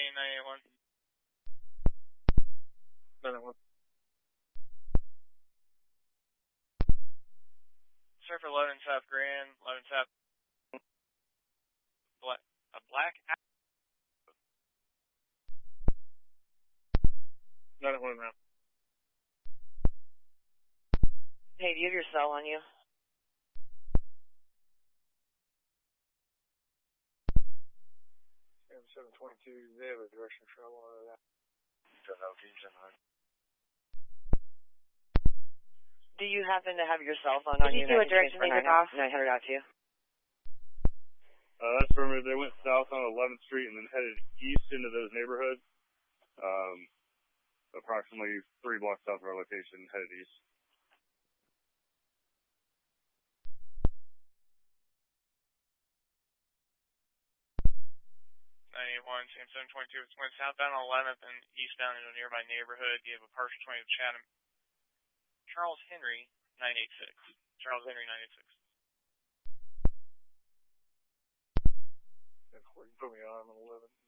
981. 981. Sir, for Loden South Grand, Loden South. A black. 981 now. Hey, do you have your cell on you? 722, they have a direction of travel out of that. Do you happen to have your cell phone on you? Did you do a direction they took off? 900 out to you. That's affirmative. They went south on 11th Street and then headed east into those neighborhoods. Approximately 3 blocks south of our location, headed east. Same 722. It's went southbound on 11th and eastbound into a nearby neighborhood. You have a partial 20 with Chatham. Charles Henry, 986. Charles Henry, 986. You put me on 11.